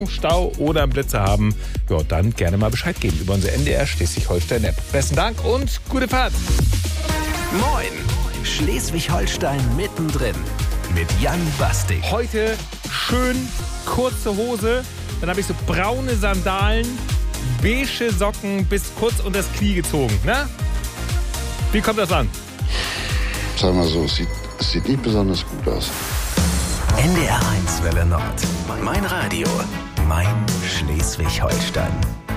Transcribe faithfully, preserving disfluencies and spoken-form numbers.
Stau oder einen Blitzer haben, ja, dann gerne mal Bescheid geben über unsere N D R Schleswig-Holstein-App. Besten Dank und gute Fahrt. Moin, Schleswig-Holstein mittendrin mit Jan Bastik. Heute schön kurze Hose, dann habe ich so braune Sandalen, beige Socken bis kurz unter das Knie gezogen. Ne? Wie kommt das an? Sag mal so, es sieht, es sieht nicht besonders gut aus. N D R eins Welle Nord. Mein Radio. Mein Schleswig-Holstein.